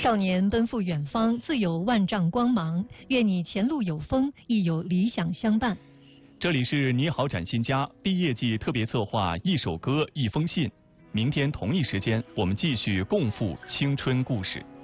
少年奔赴远方，自有万丈光芒。愿你前路有风，亦有理想相伴。 这里是你好展新家毕业季特别策划，一首歌一封信。明天同一时间，我们继续共赴青春故事。